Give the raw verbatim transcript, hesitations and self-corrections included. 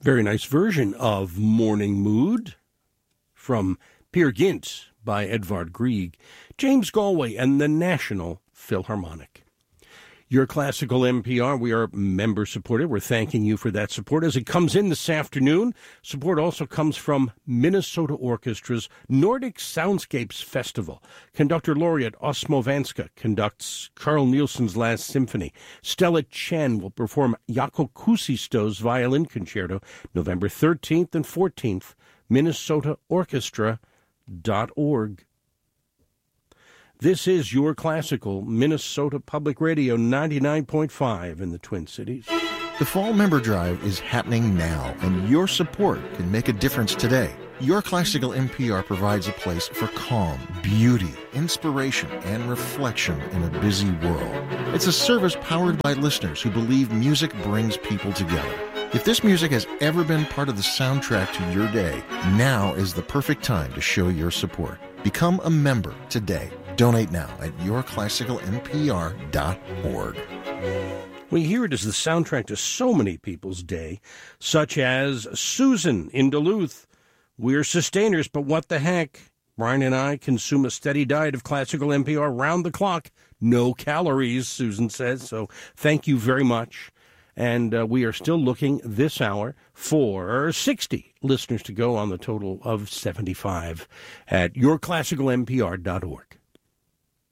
Very nice version of Morning Mood from Peer Gynt by Edvard Grieg, James Galway, and the National Philharmonic. Your Classical N P R, we are member-supported. We're thanking you for that support. As it comes in this afternoon, support also comes from Minnesota Orchestra's Nordic Soundscapes Festival. Conductor laureate Osmo Vanska conducts Carl Nielsen's Last Symphony. Stella Chen will perform Jaakko Kuusisto's Violin Concerto November thirteenth and fourteenth, minnesota orchestra dot org. This is Your Classical, Minnesota Public Radio, ninety-nine point five in the Twin Cities. The Fall Member Drive is happening now, and your support can make a difference today. Your Classical N P R provides a place for calm, beauty, inspiration, and reflection in a busy world. It's a service powered by listeners who believe music brings people together. If this music has ever been part of the soundtrack to your day, now is the perfect time to show your support. Become a member today. Donate now at your classical n p r dot org. We hear it as the soundtrack to so many people's day, such as Susan in Duluth. We're sustainers, but what the heck? Brian and I consume a steady diet of classical N P R round the clock. No calories, Susan says, so thank you very much. And uh, we are still looking this hour for sixty listeners to go on the total of seventy-five at your classical n p r dot org.